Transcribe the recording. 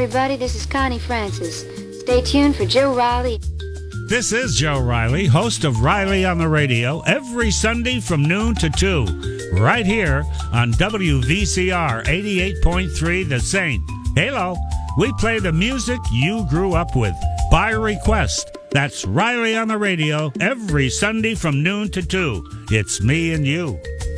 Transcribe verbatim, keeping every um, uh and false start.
everybody. This is Connie Francis. Stay tuned for Joe Riley. This is Joe Riley, host of Riley on the Radio, every Sunday from noon to two, right here on W V C R eighty-eight point three The Saint. Hello, we play the music you grew up with, by request. That's Riley on the Radio, every Sunday from noon to two. It's me and you.